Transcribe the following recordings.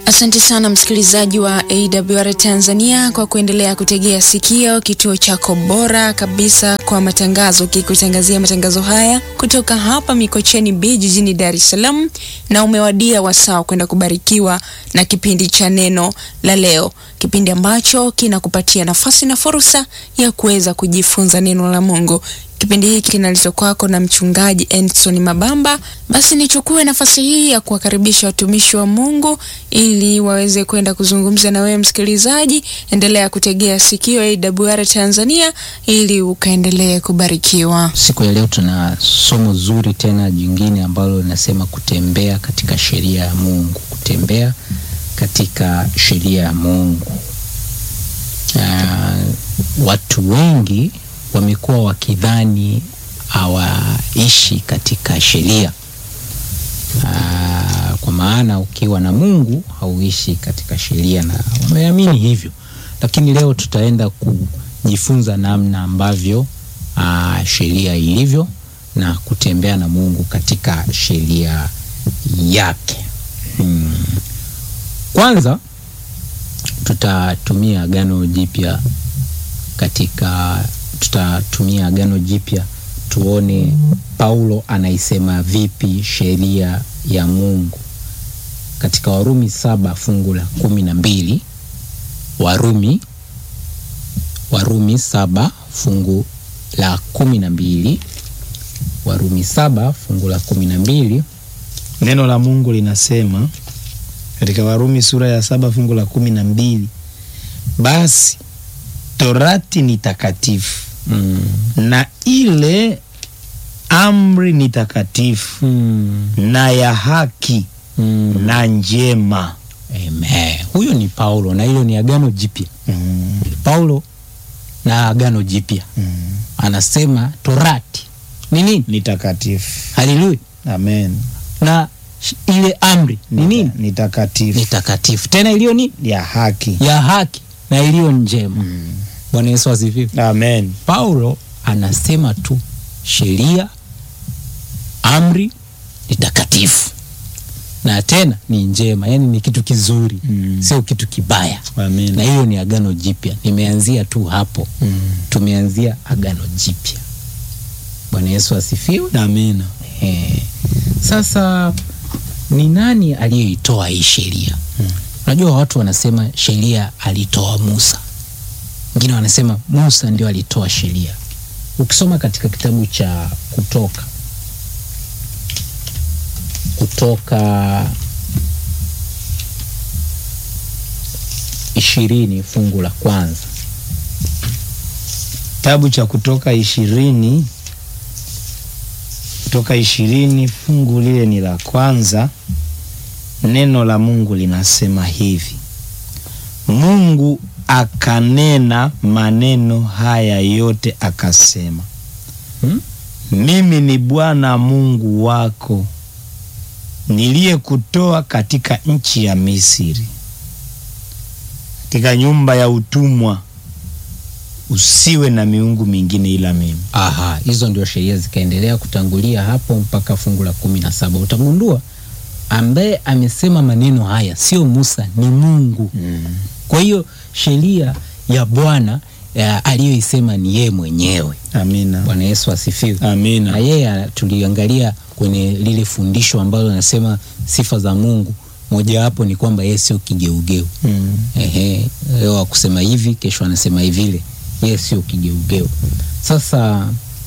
Asante sana msikilizaji wa AWR Tanzania kwa kuendelea kutegea sikio kituo chako bora kabisa kwa matangazo, kikutangazia matangazo haya kutoka hapa Mikocheni B jijini Dar es Salaam, na umewadia wasaa kwenda kubarikiwa na kipindi cha neno la leo, kipindi ambacho kinakupatia nafasi na fursa ya kuweza kujifunza neno la Mungu. Kipindi hiki kinaletwa kwako na mchungaji Edson Mabamba. Basi nichukue nafasi hii ya kuwakaribisha watumishi wa Mungu ili waweze kwenda kuzungumza na wewe msikilizaji. Endelea kutegea sikio AWR Tanzania ili ukaendelee kubarikiwa. Siku ya leo tuna somo zuri tena jingine ambalo linasema kutembea katika sheria ya Mungu. Kutembea katika sheria ya Mungu. Watu wengi wamekuwa wakidhani hawaishi katika sheria. Kwa maana ukiwa na Mungu hauishi katika sheria, na wameamini hivyo. Lakini leo tutaenda kujifunza namna ambavyo sheria ilivyo na kutembea na Mungu katika sheria yake. Kwanza tutatumia Agano Jipya tutatumia Agano Jipya tuone Paulo anaisema vipi sheria ya Mungu. Katika Warumi 7 fungu la 12, Warumi 7 fungu la 12, Warumi 7 fungu la 12, neno la Mungu linasema katika Warumi sura ya 7 fungu la 12, basi Torati ni takatifu na ile amri ni takatifu na ya haki na njema. Amen. Huyo ni Paulo na hilo ni Agano Jipya. Paulo na Agano Jipya. Anasema Torati ni nini? Ni takatifu. Haleluya. Amen. Na ile amri ni nini? Ni takatifu. Ni takatifu. Tena iliyo nini? Ya haki. Ya haki na iliyo njema. Bwana Yesu asifiwe. Amen. Paulo anasema tu sheria, amri ni takatifu na tena ni njema, yani ni kitu kizuri, sio kitu kibaya. Amen. Na hiyo ni Agano Jipya. Nimeanzia tu hapo. Tumeanzia Agano Jipya. Bwana Yesu asifiwe. Amen. Sasa ni nani aliyeitoa hii sheria? Unajua watu wanasema sheria alitoa Musa. Wengine wanasema Musa ndio alitoa sheria. Ukisoma katika kitabu cha Kutoka 20 fungu la kwanza. Kitabu cha Kutoka 20 fungu lile ni la kwanza. Neno la Mungu linasema hivi: Mungu akanena maneno haya yote akasema, mimi ni Bwana Mungu wako niliyekutoa katika nchi ya Misri, katika nyumba ya utumwa. Usiwe na miungu mingine ila mimi. Hizo ndio sheria zikaendelea kutangulia hapo mpaka fungu la 17. Utagundua ambaye amesema maneno haya sio Musa, ni Mungu. Kwa hiyo sheria ya Bwana aliyoisema ni yeye mwenyewe. Amina. Bwana Yesu asifiwe. Amina. Na yeye tuliangalia kwenye lile fundisho ambalo nasema sifa za Mungu, moja wapo ni kwamba yeye sio kigeugeu. Leo akusema hivi, kesho anasema hivi. Yeye sio kigeugeu. Sasa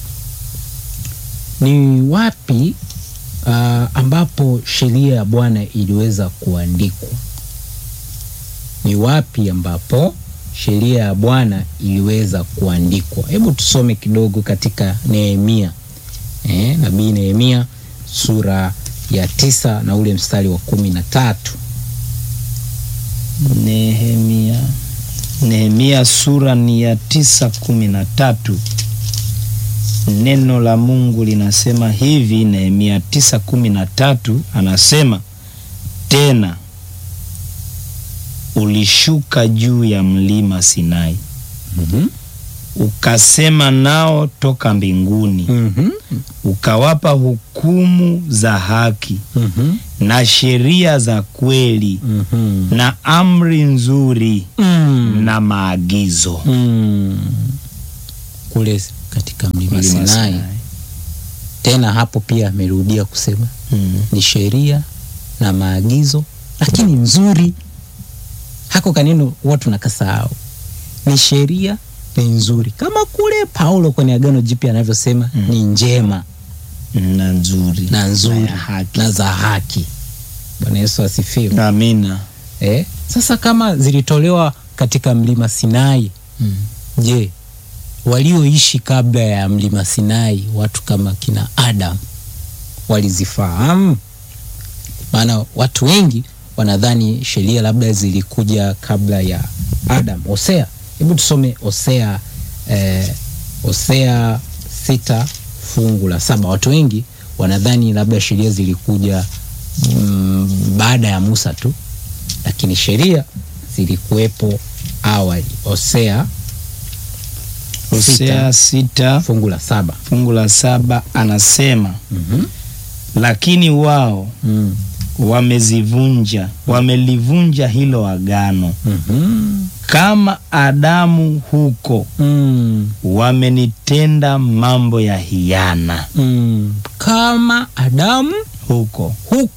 ni wapi ambapo sheria ya Bwana iliweza kuandikwa? Ni wapi ambapo sheria ya Bwana iliweza kuandikwa? Hebu tusome kidogo katika Nehemia. Nabii Nehemia sura ya 9 na ule mstari wa 13. Nehemia sura ni ya 9:13. Neno la Mungu linasema hivi. Nehemia 9:13 anasema, tena ulishuka juu ya mlima Sinai ukasema nao toka mbinguni, ukawapa hukumu za haki, na sheria za kweli, na amri nzuri, na maagizo. Kule katika mlima Sinai. Tena hapo pia amerudia kusema ni sheria na maagizo, lakini nzuri. Hako kaneno watu nakasahau. Ni sheria ni nzuri, kama kule Paulo kwenye Agano Jipya anavyosema ni njema na nzuri na za haki. Bwana Yesu asifiwe. Amina. Sasa kama zilitolewa katika mlima Sinai, je, walioishi kabla ya mlima Sinai, watu kama kina Adam, walizifahamu? Maana watu wengi wanadhani sheria labda zilikuja kabla ya Adam. Hosea, hebu tusome Hosea 6 fungu la 7. Watu wengi wanadhani labda sheria zilikuja baada ya Musa tu, lakini sheria zilikuwepo awali. Hosea 6 fungu la 7. Fungu la 7 anasema lakini wao wamelivunja hilo agano, kama Adamu huko, wamenitenda mambo ya hiana. Kama Adamu huko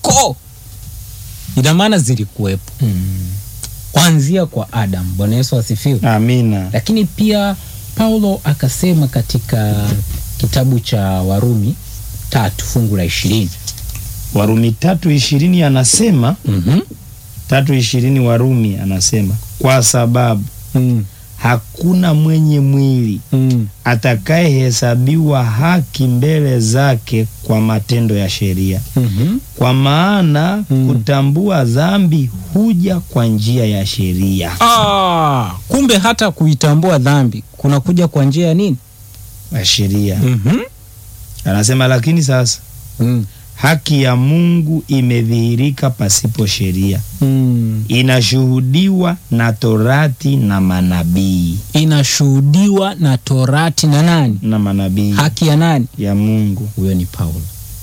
ina maana zilikuwepo kuanzia kwa Adamu. Bwana Yesu asifiwe. Amina. Lakini pia Paulo akasema katika kitabu cha Warumi 3 fungu la 20. Warumi 3:20 anasema 3:20 Warumi anasema kwa sababu hakuna mwenye mwili atakayehesabiwa haki mbele zake kwa matendo ya sheria. Kwa maana kutambua dhambi huja kwa njia ya sheria. Kumbe hata kuitambua dhambi kunakuja kwa njia ya nini? Ya sheria. Anasema lakini sasa haki ya Mungu imedhihirika pasipo sheria. Inashuhudiwa na Torati na manabii. Inashuhudiwa na Torati na nani? Na manabii. Haki ya nani? Ya Mungu. Huyo ni Paulo.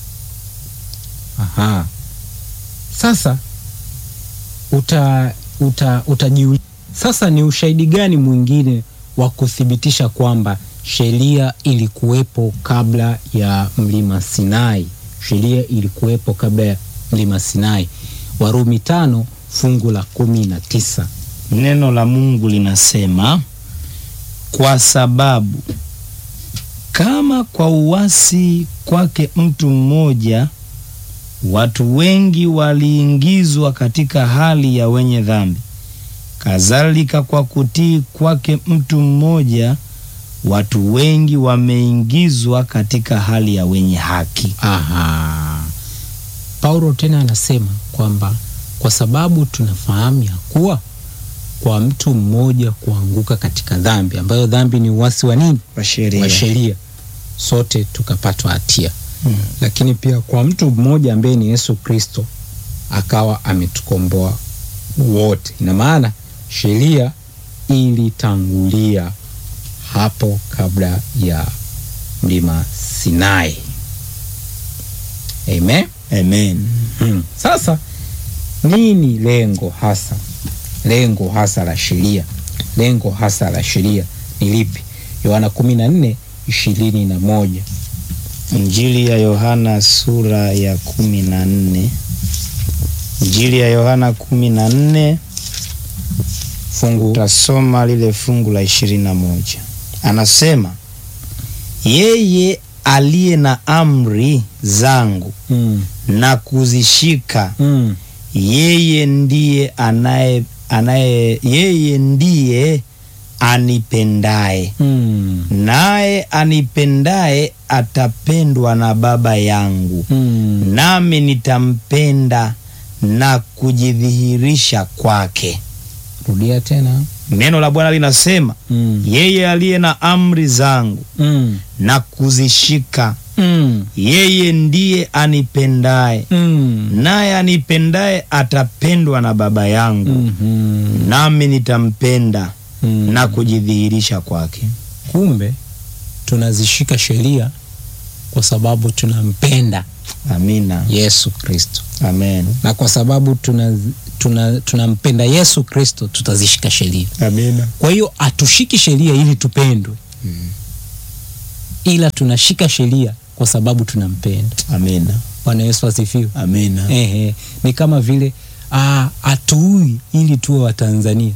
Sasa utajiuliza, sasa ni ushahidi gani mwingine wa kuthibitisha kwamba sheria ilikuwepo kabla ya mlima Sinai? Sheria ilikuwepo kabla ya mlima Sinai. Warumi 5 fungu la 19. Neno la Mungu linasema, kwa sababu kama kwa uasi kwake mtu mmoja watu wengi waliingizwa katika hali ya wenye dhambi, kadhalika kwa kutii kwake mtu mmoja watu wengi wameingizwa katika hali ya wenye haki. Paulo tena anasema kwamba kwa sababu tunafahamu ya kuwa kwa mtu mmoja kuanguka katika dhambi, ambayo dhambi ni uasi wa nini? Wa sheria, sote tukapatwa hatia. Lakini pia kwa mtu mmoja ambaye ni Yesu Kristo akawa ametukomboa wote. Ina maana sheria ilitangulia hapo kabla ya mlima Sinai. Amen. Amen. Sasa nini lengo hasa la sheria? Lengo hasa la sheria ni lipi? Yohana 14:21. Injili ya Yohana sura ya 14. Injili ya Yohana 14 tasoma lile fungu la 21. Anasema, yeye aliye na amri zangu na kuzishika, yeye ndiye yeye ndiye anipendaye. Naye anipendaye atapendwa na Baba yangu, nami nitampenda na kujidhihirisha kwake. Rudia tena. Neno la Bwana linasema, yeye aliye na amri zangu na kuzishika, yeye ndiye anipendaye. Naye anipendaye atapendwa na Baba yangu, nami nitampenda na kujidhihirisha kwake. Kumbe tunazishika sheria kwa sababu tunampenda Amina. Yesu Kristo. Amen. Na kwa sababu tunampenda Yesu Kristo tutazishika sheria. Amina. Kwa hiyo hatushiki sheria ili tupendwe. Ila tunashika sheria kwa sababu tunampenda. Amina. Bwana Yesu asifiwe. Amina. Ni kama vile hatuui ili tuwe Watanzania.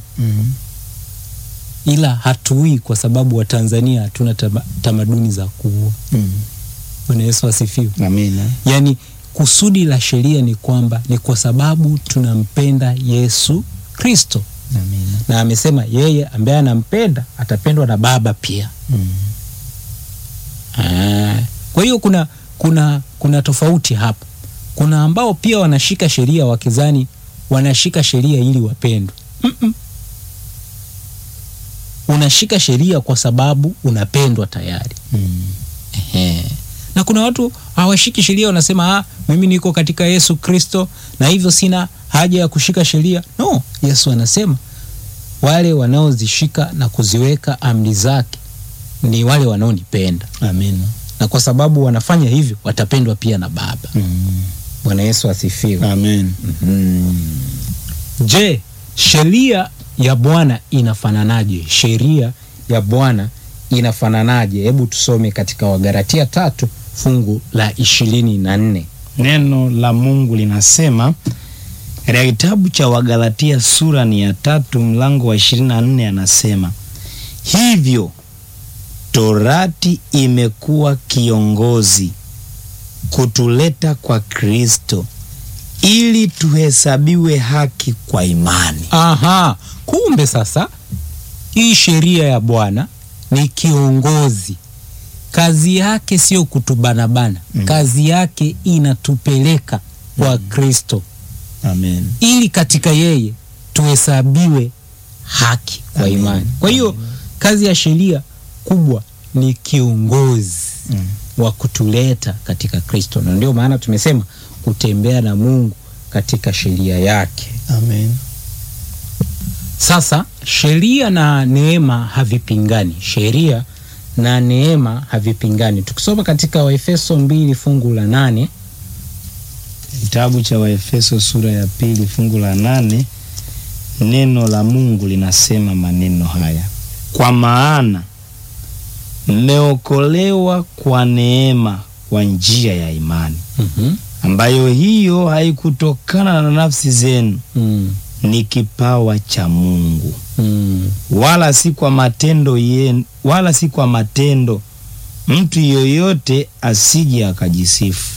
Ila hatuui kwa sababu Watanzania hatuna tamaduni za kuua. Bwana Yesu asifiwe. Amina. Yaani kusudi la sheria ni kwamba ni kwa sababu tunampenda Yesu Kristo. Amina. Na amesema yeye ambaye anampenda atapendwa na Baba pia. Kwa hiyo kuna tofauti hapa. Kuna ambao pia wanashika sheria wakizani wanashika sheria ili wapendwe. Unashika sheria kwa sababu unapendwa tayari. Na kuna watu hawashiki sheria, wanasema mimi niko katika Yesu Kristo na hivyo sina haja ya kushika sheria. No, Yesu anasema wale wanaozishika na kuziweka amri zake ni wale wanaonipenda. Amina. Na kwa sababu wanafanya hivyo watapendwa pia na Baba. Bwana Yesu asifiwe. Amen. Je, sheria ya Bwana inafananaje? Sheria ya Bwana inafananaje? Hebu tusome katika Wagalatia 3 fungu la 24. Neno la Mungu linasema katika kitabu cha Wagalatia sura ni ya 3 mlango wa 24, anasema hivyo Torati imekuwa kiongozi kutuleta kwa Kristo ili tuhesabiwe haki kwa imani. Kumbe sasa hii sheria ya Bwana ni kiongozi. Kazi yake sio kutubanabana. Kazi yake inatupeleka kwa Kristo. Amen. Ili katika yeye tuhesabiwe haki kwa imani. Kwa hiyo kazi ya sheria kubwa ni kiongozi wa kutuleta katika Kristo. Na ndio maana tumesema kutembea na Mungu katika sheria yake. Amen. Sasa sheria na neema havipingani. Sheria na neema havipingani. Tukisoma katika Waefeso 2 fungu la 8. Kitabu cha Waefeso sura ya 2 fungu la 8, neno la Mungu linasema maneno haya: kwa maana mmeokolewa kwa neema kwa njia ya imani, ambayo hiyo haikutokana na nafsi zenu, ni kipawa cha Mungu, wala si kwa matendo yenu, wala si kwa matendo, mtu yoyote asije akajisifu.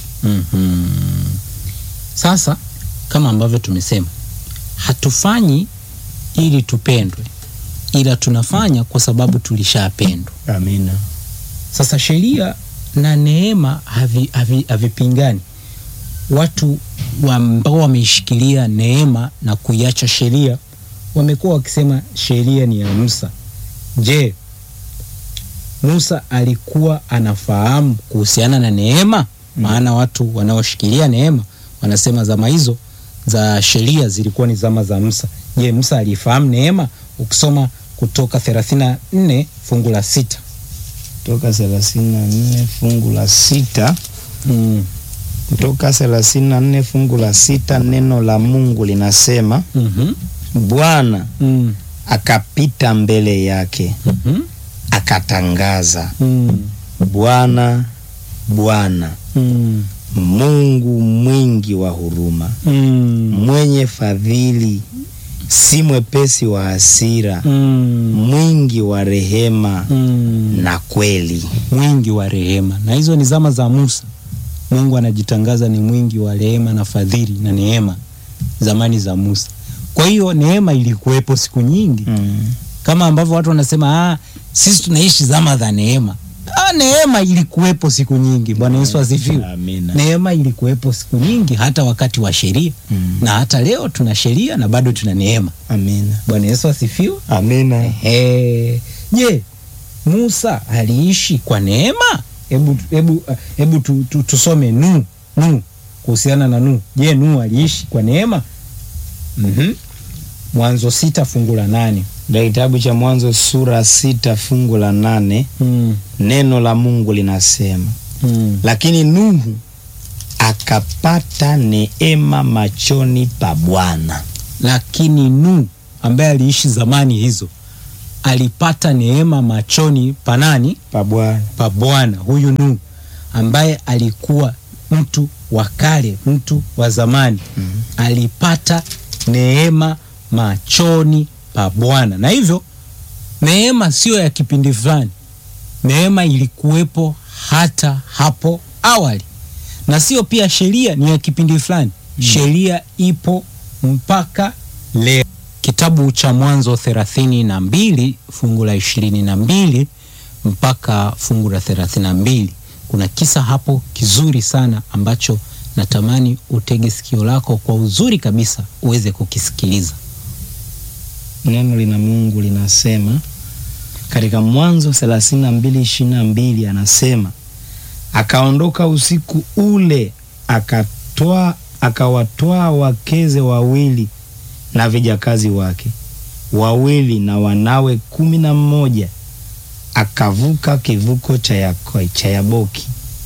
Sasa kama ambavyo tumesema, hatufanyi ili tupendwe, ila tunafanya kwa sababu tulishapendwa. Amina. Sasa sheria na neema havipingani. Watu ambao wameishikilia neema na kuiacha sheria wamekuwa wakisema sheria ni ya Musa. Je, Musa alikuwa anafahamu kuhusiana na neema? Maana watu wanaoshikilia neema wanasema zama hizo za sheria zilikuwa ni zama za Musa. Je, Musa alifahamu neema? Ukisoma Kutoka 34 fungu la 6. Kutoka 34 fungu la 6. Kutoka 34 fungu la 6, neno la Mungu linasema Bwana akapita mbele yake, akatangaza, Bwana, Bwana, Mungu mwingi wa huruma, mwenye fadhili, si mwepesi wa hasira, mwingi wa rehema na kweli. Mwingi wa rehema. Na hizo ni zama za Musa. Mungu anajitangaza ni mwingi wa rehema na fadhili na neema zamani za Musa. Kwa hiyo neema ilikuwepo siku nyingi. Kama ambavyo watu wanasema sisi tunaishi zama za neema. Neema ilikuwepo siku nyingi. Bwana Yesu asifiwe. Amina. Neema ilikuwepo siku nyingi hata wakati wa sheria. Na hata leo tuna sheria na bado tuna neema. Amina. Bwana Yesu asifiwe. Amina. Je, Musa aliishi kwa neema? Hebu tusome Nuhu kuhusiana na Nuhu. Je, Nuhu aliishi kwa neema? Mwanzo 6 fungu la 8. Ndio kitabu cha Mwanzo sura 6 fungu la 8. Neno la Mungu linasema, lakini Nuhu akapata neema machoni pa Bwana. Lakini Nuhu ambaye aliishi zamani hizo alipata neema machoni pa nani? Pa Bwana. Pa Bwana. Huyu Nuhu ambaye alikuwa mtu wa kale, mtu wa zamani, alipata neema machoni pa Bwana. Na hivyo neema sio ya kipindi fulani. Neema ilikuwepo hata hapo awali. Na sio pia sheria ni ya kipindi fulani. Sheria ipo mpaka leo. Kitabu cha Mwanzo 32 fungu la 22 mpaka fungu la 32. Kuna kisa hapo kizuri sana ambacho natamani utege sikio lako kwa uzuri kabisa uweze kukisikiliza. Neno lina Mungu linasema katika Mwanzo 32:22, anasema akaondoka usiku ule akawatoa wakeze wawili na vijakazi wake wawili na wanawe 11, akavuka kivuko cha Yaboki,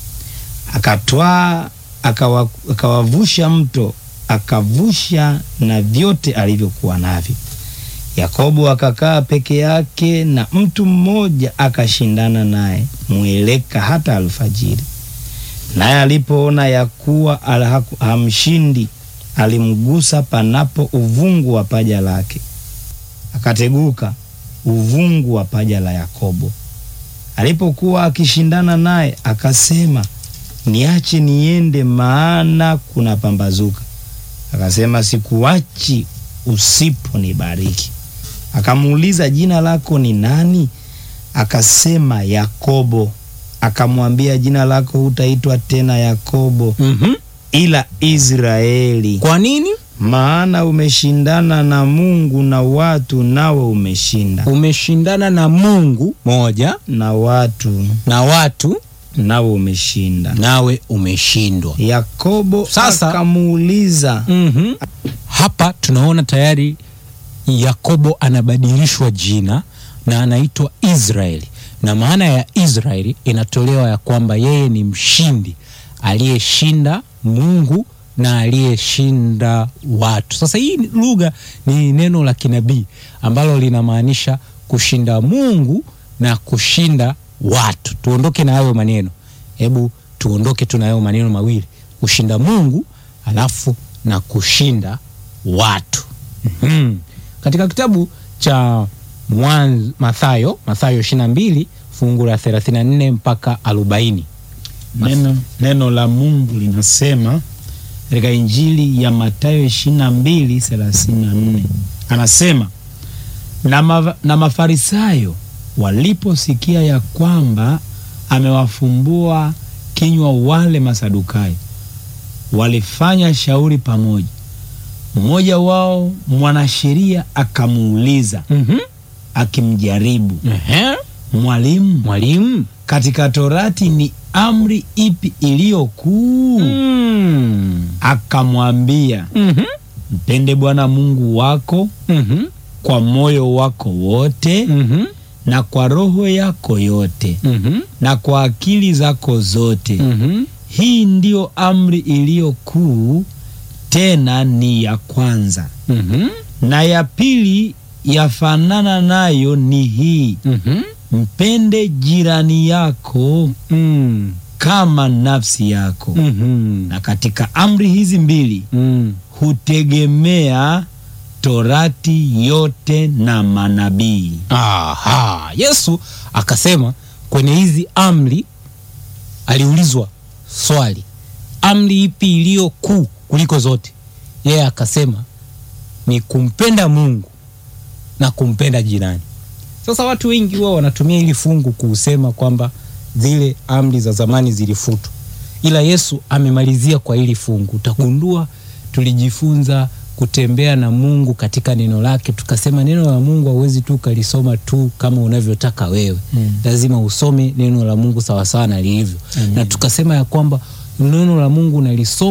akawavusha mto, akavusha na vyote alivyokuwa navyo. Yakobo akakaa peke yake, na mtu mmoja akashindana naye mweleka hata alfajiri. Naye alipoona ya kuwa hamshindi, alimgusa panapo uvungu wa paja lake, akateguka uvungu wa paja la Yakobo. Alipokuwa akishindana naye, akasema, niache niende, maana kuna pambazuka. Akasema, sikuachi usiponibariki. Akamuuliza, jina lako ni nani? Akasema, Yakobo. Akamwambia, jina lako hutaitwa tena Yakobo, ila Israeli. Kwa nini? Maana umeshindana na Mungu na watu, nawe umeshinda. Umeshindana na Mungu moja, na watu nawe umeshinda, nawe umeshindwa. Yakobo sasa akamuuliza. Hapa tunaona tayari Yakobo anabadilishwa jina na anaitwa Israeli. Na maana ya Israeli inatolewa ya kwamba yeye ni mshindi, aliyeshinda Mungu na aliyeshinda watu. Sasa hii lugha ni neno la kinabii ambalo linamaanisha kushinda Mungu na kushinda watu. Tuondoke na hayo maneno. Hebu tuondoke tu na hayo maneno mawili, kushinda Mungu alafu na kushinda watu. Katika kitabu cha Mathayo 22 fungu la 34 mpaka 40. Neno la Mungu linasema katika Injili ya Mathayo 22:34, anasema, na Mafarisayo waliposikia ya kwamba amewafumbua kinywa wale Masadukayo, walifanya shauri pamoja. Mmoja wao mwanasheria akamuuliza, akimjaribu, Mwalimu, katika Torati ni amri ipi iliyo kuu? Akamwambia, mpende Bwana Mungu wako kwa moyo wako wote, na kwa roho yako yote, na kwa akili zako zote. Hii ndio amri iliyo kuu, tena ni ya kwanza. Na ya pili yafanana nayo ni hii, mpende jirani yako kama nafsi yako. Na katika amri hizi mbili hutegemea Torati yote na manabii. Yesu akasema kwenye hizi amri, aliulizwa swali, amri ipi iliyo kuu kuliko zote? Yeye akasema ni kumpenda Mungu na kumpenda jirani. Sasa watu wengi wao wanatumia hili fungu kusema kwamba zile amri za zamani zilifutwa, ila Yesu amemalizia kwa hili fungu. Utagundua tulijifunza kutembea na Mungu katika neno lake, tukasema neno la Mungu hauwezi tu kalisoma tu kama unavyotaka wewe. Lazima usome neno la Mungu sawa sawa na lilivyo. Na tukasema ya kwamba neno la Mungu unalisoma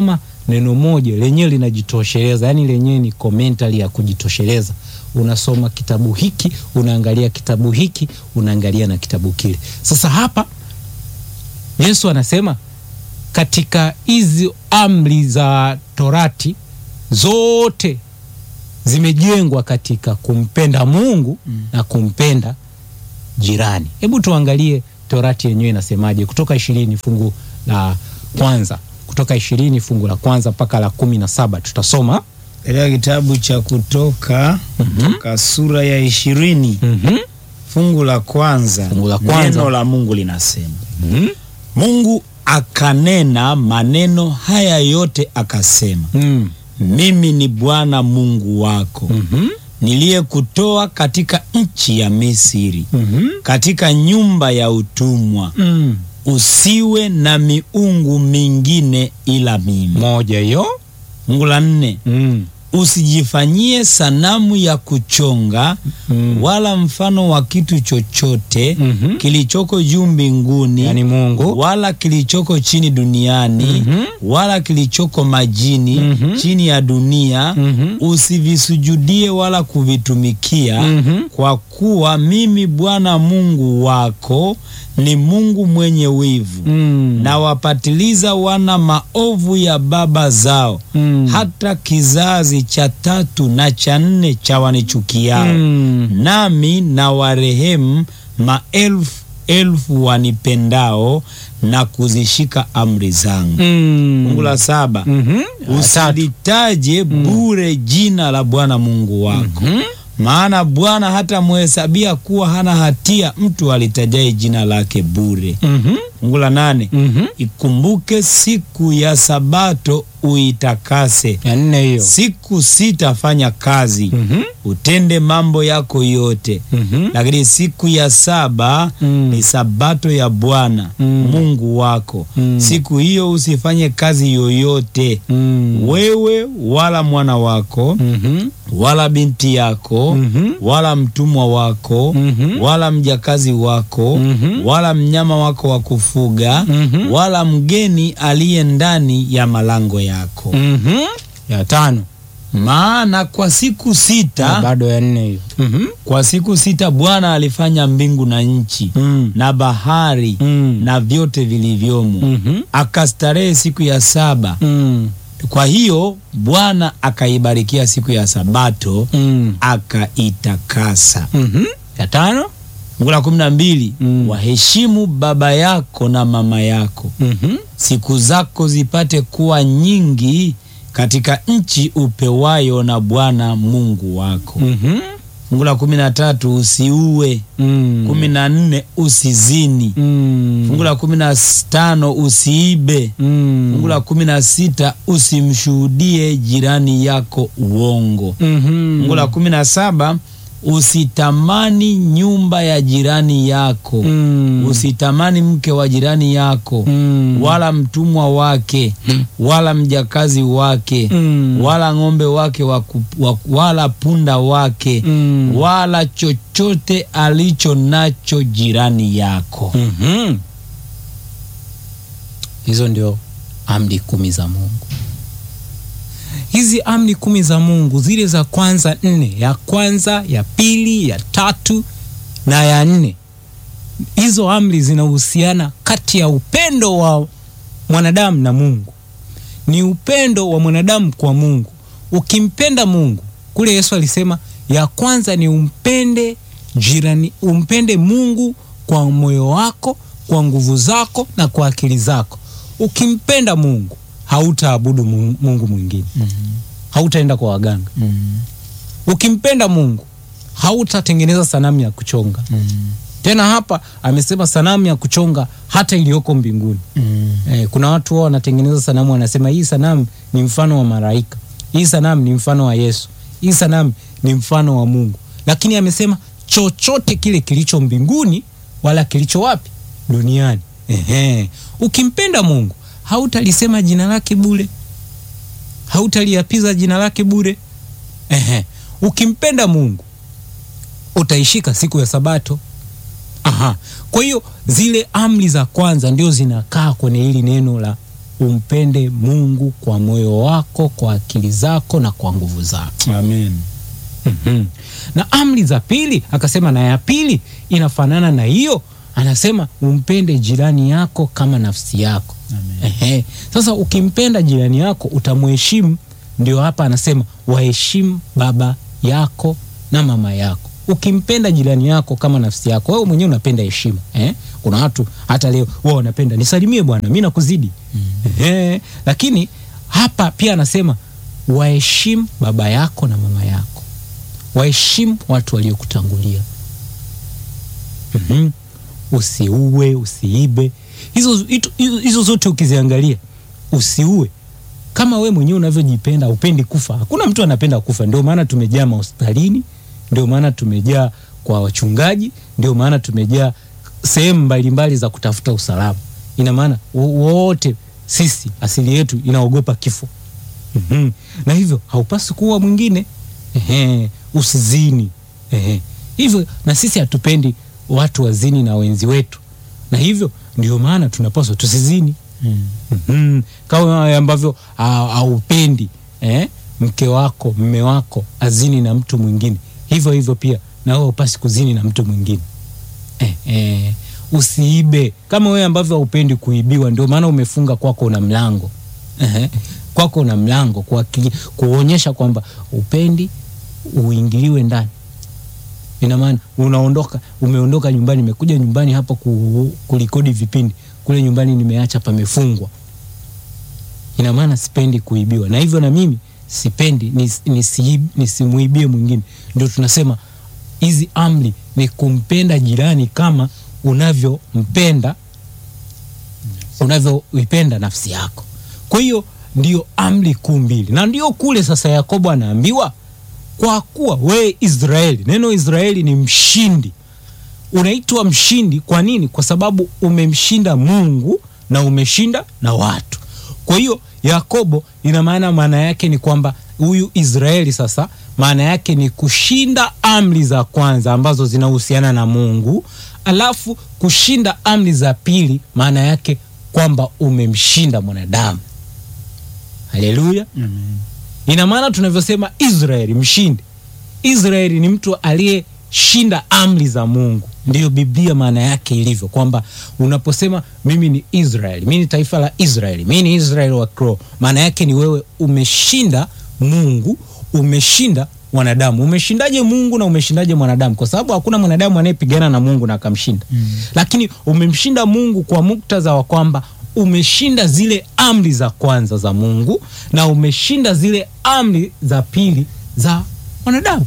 neno moja lenyewe linajitosheleza, yani lenyewe ni commentary ya kujitosheleza. Unasoma kitabu hiki, unaangalia kitabu hiki, unaangalia na kitabu kile. Sasa hapa Yesu anasema katika hizi amri za Torati zote zimejengwa katika kumpenda Mungu na kumpenda jirani. Hebu tuangalie Torati yenyewe inasemaje. Kutoka 20 fungu la kwanza, kutoka 20 fungu la kwanza mpaka la 17 tutasoma katika kitabu cha Kutoka, kutoka sura ya 20 fungu la kwanza. Neno la Mungu linasema, Mungu akanena maneno haya yote akasema, mimi ni Bwana Mungu wako, niliyekutoa katika nchi ya Misri, katika nyumba ya utumwa. Usiwe na miungu mingine ila mimi. Moja hiyo. Fungu la 4, usijifanyie sanamu ya kuchonga wala mfano wa kitu chochote kilichoko juu mbinguni, yani Mungu, wala kilichoko chini duniani, wala kilichoko majini chini ya dunia. Usivisujudie wala kuvitumikia, kwa kuwa mimi Bwana Mungu wako ni Mungu mwenye wivu, na wapatiliza wana maovu ya baba zao, hata kizazi cha 3 na cha 4 cha wanichukiao. Nami na warehemu maelfu wanipendao na kuzishika amri zangu. Fungu la 7, usilitaje bure jina la Bwana Mungu wako, maana Bwana hata muhesabia kuwa hana hatia mtu alitajaye jina lake bure. Fungu la 8, ikumbuke siku ya Sabato uitakase. Ya 4 hiyo. Siku 6 fanya kazi, utende mambo yako yote, lakini siku ya 7 ni Sabato ya Bwana Mungu wako. Siku hiyo usifanye kazi yoyote, wewe wala mwana wako, wala binti yako, wala mtumwa wako, wala mjakazi wako, wala mnyama wako wa kufuga, wala mgeni aliye ndani ya malango yako. Ya 5, maana kwa siku 6, bado ya 4 hiyo. Kwa siku 6 Bwana alifanya mbingu na nchi na bahari na vyote vilivyomo, akastarehe siku ya 7. Kwa hiyo Bwana akaibarikia siku ya Sabato, akaitakasa. Ya 5, fungu la 12, waheshimu baba yako na mama yako, siku zako zipate kuwa nyingi katika nchi upewayo na Bwana Mungu wako. Fungu la 13, usiue. 14, usizini. Fungu la 15, usiibe. Fungu la 16, usimshuhudie jirani yako uongo. Fungu la 17, usitamani nyumba ya jirani yako. Usitamani mke wa jirani yako, wala mtumwa wake, wala mjakazi wake, wala ng'ombe wake wala punda wake, wala chochote alicho nacho jirani yako. Hizo ndio amri 10 za Mungu. Hizi amri 10 za Mungu, zile za kwanza 4, ya kwanza, ya pili, ya 3 na ya 4, hizo amri zinahusiana kati ya upendo wa mwanadamu na Mungu. Ni upendo wa mwanadamu kwa Mungu. Ukimpenda Mungu, kule Yesu alisema ya kwanza ni umpende jirani, umpende Mungu kwa moyo wako, kwa nguvu zako na kwa akili zako. Ukimpenda Mungu, hautaabudu Mungu mwingine. Hautaenda kwa waganga. Ukimpenda Mungu, hautatengeneza sanamu ya kuchonga. Tena hapa amesema sanamu ya kuchonga hata iliyoko mbinguni. Kuna watu wao wanatengeneza sanamu, wanasema hii sanamu ni mfano wa malaika, hii sanamu ni mfano wa Yesu, hii sanamu ni mfano wa Mungu. Lakini amesema chochote kile kilicho mbinguni wala kilicho wapi? Duniani. Ukimpenda Mungu, hautalisema jina lake bure, hautaliapiza jina lake bure. Ukimpenda Mungu, utaishika siku ya Sabato. Kwa hiyo zile amri za kwanza ndio zinakaa kwenye hili neno la umpende Mungu kwa moyo wako, kwa akili zako na kwa nguvu zako. Amen. Na amri za pili akasema, na ya pili inafanana na hiyo, anasema umpende jirani yako kama nafsi yako. Amen. Sasa ukimpenda jirani yako utamheshimu. Ndio hapa anasema waheshimu baba yako na mama yako. Ukimpenda jirani yako kama nafsi yako, wewe mwenyewe unapenda heshima. Kuna watu hata leo wao wanapenda nisalimie bwana, mimi nakuzidi. Lakini hapa pia anasema waheshimu baba yako na mama yako. Waheshimu watu waliokutangulia. Usiue, usiibe. Hizo zote ukiziangalia, usiue. Kama we mwenyewe unavyojipenda, upendi kufa. Hakuna mtu anapenda kufa. Ndio maana tumejaa hospitalini, ndio maana tumejaa kwa wachungaji, ndio maana tumejaa sehemu mbalimbali za kutafuta usalama. Ina maana wote sisi asili yetu inaogopa kifo. Na hivyo haupaswi kuua mwingine. Usizini. Hivyo na sisi hatupendi watu wazini na wenzi wetu. Na hivyo ndio maana tunapaswa tusizini. Kama ambavyo haupendi mke wako, mume wako azini na mtu mwingine, hivyo hivyo pia na wewe upasi kuzini na mtu mwingine. Usiibe kama wewe ambavyo haupendi kuibiwa, ndio maana umefunga kwako na mlango. Kwako na mlango kuonyesha kwamba upendi uingiliwe ndani. Ina maana umeondoka nyumbani, nimekuja nyumbani hapa kurekodi vipindi, kule nyumbani nimeacha pamefungwa. Ina maana sipendi kuibiwa, na hivyo na mimi sipendi nisimuibie mwingine. Ndio tunasema hizi amri ni kumpenda jirani kama unavyoipenda nafsi yako. Kwa hiyo ndio amri kuu mbili. Na ndio kule sasa Yakobo anaambiwa, kwa kuwa we Israeli, neno Israeli ni mshindi. Unaitwa mshindi kwa nini? Kwa sababu umemshinda Mungu na umeshinda na watu. Kwa hiyo Yakobo maana yake ni kwamba huyu Israeli sasa maana yake ni kushinda amri za kwanza ambazo zinahusiana na Mungu, alafu kushinda amri za pili maana yake kwamba umemshinda mwanadamu. Haleluya. Amen. Ina maana tunavyosema Israeli mshindi, Israeli ni mtu aliyeshinda amri za Mungu. Ndiyo Biblia maana yake ilivyo, kwamba unaposema mimi ni Israeli, mimi ni taifa la Israeli, mimi ni Israeli wa Kristo, maana yake ni wewe umeshinda Mungu, umeshinda wanadamu. Umeshindaje Mungu na umeshindaje mwanadamu? Kwa sababu hakuna mwanadamu anayepigana na Mungu na akamshinda. Lakini umemshinda Mungu kwa muktadha wa kwamba umeshinda zile amri za kwanza za Mungu na umeshinda zile amri za pili za wanadamu.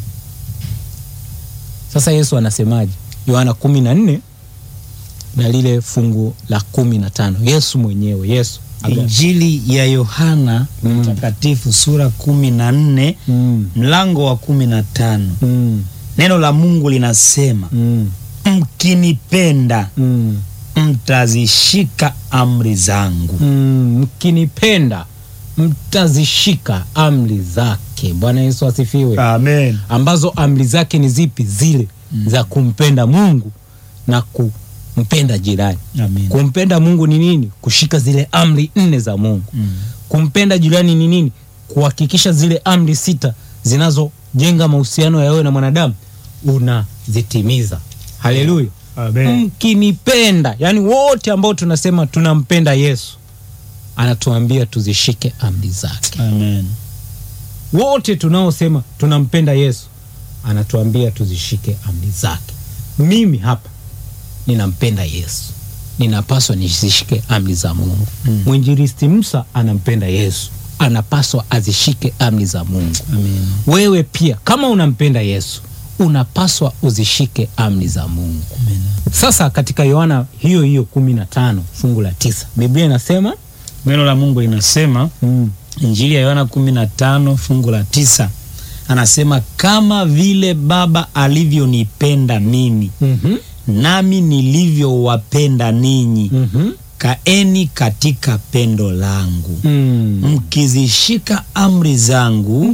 Sasa Yesu anasemaje? Yohana 14 na lile fungu la 15. Yesu mwenyewe, Injili ya Yohana Mtakatifu sura 14 mlango wa 15. Neno la Mungu linasema, mkinipenda mtazishika amri zangu. Mkinipenda mtazishika amri zake. Bwana Yesu asifiwe. Amen. Ambazo amri zake ni zipi? Zile za kumpenda Mungu na kumpenda jirani. Amen. Kumpenda Mungu ni nini? Kushika zile amri 4 za Mungu. Kumpenda jirani ni nini? Kuhakikisha zile amri 6 zinazojenga mahusiano ya wewe na mwanadamu unazitimiza. Haleluya. Amen. Mkinipenda, yani wote ambao tunasema tunampenda Yesu, anatuambia tuzishike amri zake. Amen. Wote tunaosema tunampenda Yesu, anatuambia tuzishike amri zake. Mimi hapa ninampenda Yesu, ninapaswa nizishike amri za Mungu. Mwinjilisti Musa anampenda Yesu, anapaswa azishike amri za Mungu. Amen. Wewe pia kama unampenda Yesu, unapaswa uzishike amri za Mungu. Amen. Sasa katika Yohana hiyo 15 fungu la 9, Biblia inasema, neno la Mungu linasema, Injili ya Yohana 15 fungu la 9, anasema, kama vile Baba alivyonipenda mimi, nami nilivyowapenda ninyi, kaeni katika pendo langu. Mkizishika amri zangu,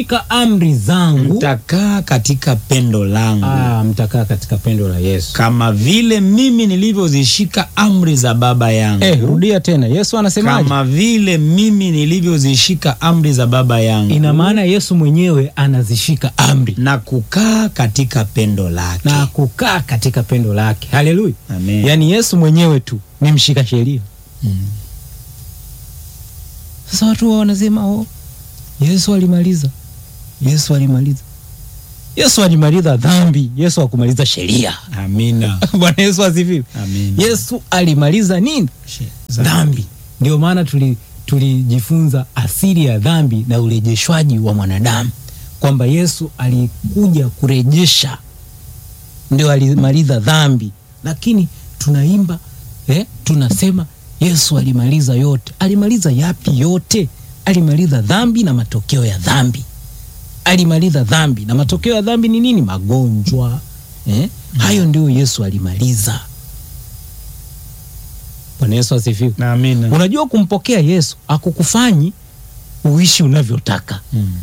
mtakaa katika pendo langu. Mtakaa katika pendo la Yesu. Kama vile mimi nilivyozishika amri za Baba yangu. Rudia tena. Yesu anasemaje? Kama vile mimi nilivyozishika amri za Baba yangu. Ina maana Yesu mwenyewe anazishika amri na kukaa katika pendo lake. Haleluya. Amen. Yaani Yesu mwenyewe tu ni mshika sheria. Sasa watu wanasema Yesu alimaliza dhambi. Yesu hakumaliza sheria. Amina. Bwana Yesu asifiwe. Amina. Yesu alimaliza nini? Dhambi. Ndio maana tulijifunza asili ya dhambi na urejeshwaji wa mwanadamu, kwamba Yesu alikuja kurejesha, ndio alimaliza dhambi. Lakini tunaimba tunasema Yesu alimaliza yote. Alimaliza yapi yote? Alimaliza dhambi na matokeo ya dhambi. Alimaliza dhambi na matokeo ya dhambi ni nini? Magonjwa. Hayo ndio Yesu alimaliza. Bwana Yesu asifiwe. Amina. Unajua, kumpokea Yesu akukufanyi uishi unavyotaka.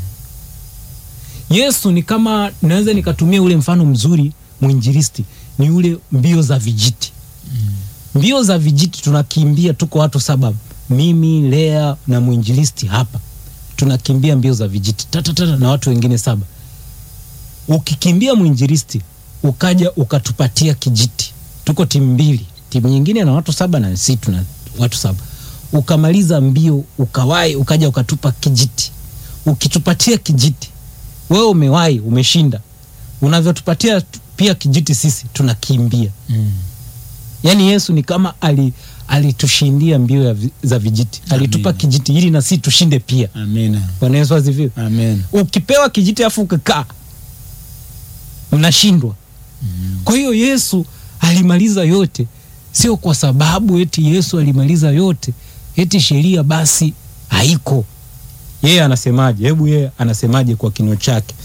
Yesu ni kama, naweza nikatumia ule mfano mzuri mwinjilisti, ni ule mbio za vijiti. Mbio za vijiti tunakimbia, tuko watu 7, mimi, Lea na mwinjilisti hapa. Tunakimbia mbio za vijiti na watu wengine 7. Ukikimbia mwinjilisti, ukaja ukatupatia kijiti, tuko timu 2, timu nyingine na watu 7 na sisi tuna watu 7. Ukamaliza mbio, ukawahi, ukaja ukatupa kijiti. Ukitupatia kijiti, wewe umewahi, umeshinda. Unavyotupatia pia kijiti, sisi tunakimbia. Yaani Yesu ni kama alitushindia mbio za vijiti. Alitupa kijiti ili na sisi tushinde pia. Amina. Bwana Yesu asifiwe. Amen. Ukipewa kijiti afu ukikaa, unashindwa. Kwa hiyo Yesu alimaliza yote, sio kwa sababu eti Yesu alimaliza yote eti sheria basi haiko. Yeye anasemaje? Hebu yeye anasemaje kwa kinywa chake?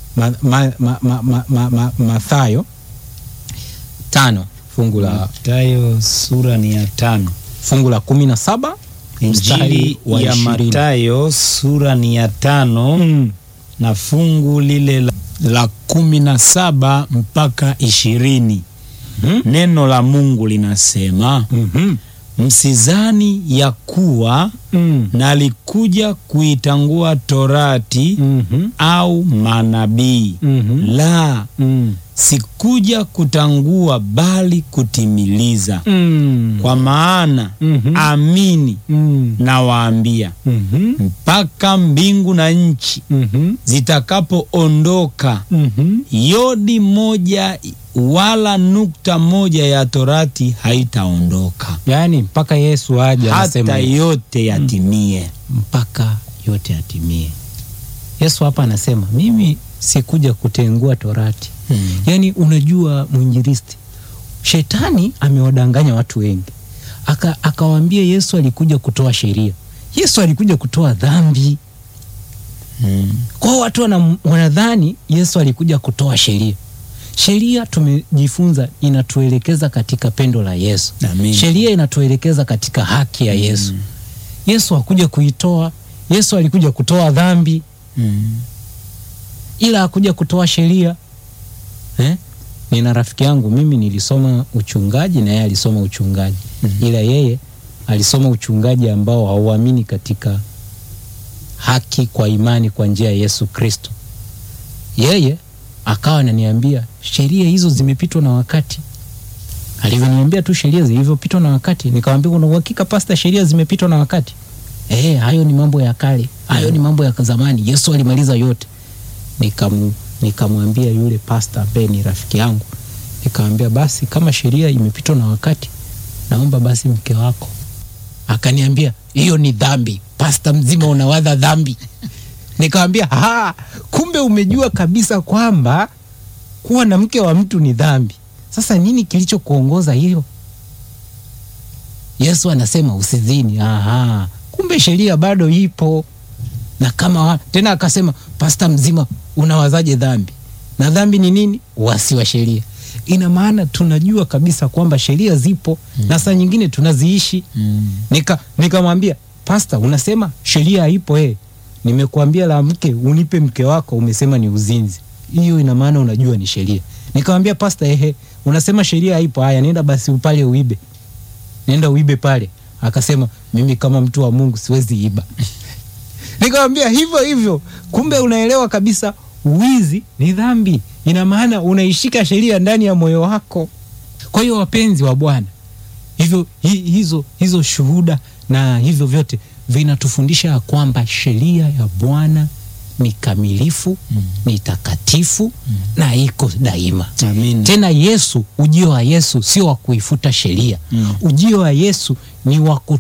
Mathayo 5 fungu la Mathayo sura ni ya 5 fungu la 17. Injili ya Mathayo sura ni ya 5 na fungu lile la 17 mpaka 20. Neno la Mungu linasema, msizani ya kuwa nalikuja kuitangua torati au manabii. La, sikuja kutangua bali kutimiliza. Kwa maana amini nawaambia, mpaka mbingu na nchi zitakapoondoka, yodi moja wala nukta moja ya torati haitaondoka. Yaani mpaka Yesu aje, anasema hata yote yatimie. Mpaka yote yatimie. Yesu hapa anasema mimi sikuja kutengua torati. Yaani unajua mwinjilisti, shetani amewadanganya watu wengi. Akawaambia Yesu alikuja kutoa sheria. Yesu alikuja kutoa dhambi. Kwa watu wanadhani Yesu alikuja kutoa sheria. Sheria tumejifunza inatuelekeza katika pendo la Yesu. Amen. Sheria inatuelekeza katika haki ya Yesu. Yesu hakuja kuitoa. Yesu alikuja kutoa dhambi. Ila hakuja kutoa sheria. Nina rafiki yangu, mimi nilisoma uchungaji na yeye alisoma uchungaji. Ila yeye alisoma uchungaji ambao hauamini katika haki kwa imani kwa njia ya Yesu Kristo. Yeye akawa ananiambia sheria hizo zimepitwa na wakati. Alivyoniambia tu sheria zilivyopitwa na wakati, nikamwambia una uhakika pastor sheria zimepitwa na wakati? Hayo ni mambo ya kale. Hayo ni mambo ya zamani. Yesu alimaliza yote. Nikamwambia yule pastor ambaye ni rafiki yangu, nikamwambia basi kama sheria imepitwa na wakati, naomba basi mke wako. Akaniambia hiyo ni dhambi. Pastor mzima unawadha dhambi. Nikamwambia kumbe umejua kabisa kwamba kuwa na mke wa mtu ni dhambi. Sasa nini kilicho kuongoza hiyo? Yesu anasema usizini. Kumbe sheria bado ipo. Na kama tena akasema pastor mzima unawazaje dhambi? Na dhambi ni nini? Uasi wa sheria. ina maana tunajua kabisa kwamba sheria zipo na saa nyingine tunaziishi. Nikamwambia, pastor, unasema sheria haipo nimekuambia la mke unipe mke wako, umesema ni uzinzi. Hiyo ina maana unajua ni sheria. Nikamwambia, pastor, unasema sheria haipo, haya nenda basi pale uibe. Nenda uibe pale. Akasema, mimi kama mtu wa Mungu siwezi iba. Nikamwambia hivyo, kumbe unaelewa kabisa wizi ni dhambi. Ina maana unaishika sheria ndani ya moyo wako. Kwa hiyo wapenzi wa Bwana, hizo shuhuda na hivyo vyote vinatufundisha kwamba sheria ya Bwana ni kamilifu, ni takatifu na iko daima. Amen. Tena ujio wa Yesu sio wa kuifuta sheria. Ujio wa Yesu ni wa